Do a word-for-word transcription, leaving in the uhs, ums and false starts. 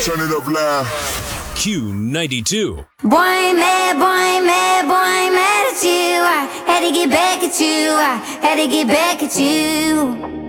Turn it up loud. Q ninety-two. Boy, I'm mad, boy, I'm mad, boy, I'm mad at you. I had to get back at you. I had to get back at you.